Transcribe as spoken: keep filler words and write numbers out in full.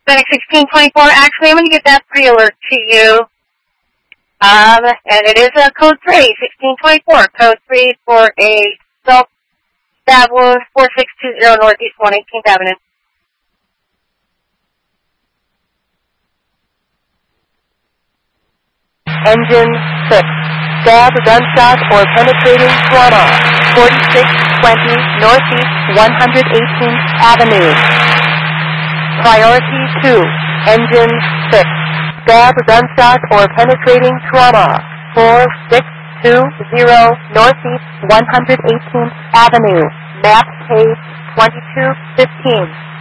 Fennec sixteen twenty-four, actually, I'm going to get that pre-alert to you. Um, and it is a code three, sixteen twenty-four, code three for a self-stab wound, four six two zero Northeast one eighteenth Avenue. Engine six. Stab, gunshot, or penetrating trauma. forty-six twenty Northeast one eighteenth Avenue. Priority two. Engine six. Stab, gunshot, or penetrating trauma. four six two zero Northeast one eighteenth Avenue. Map page twenty-two fifteen.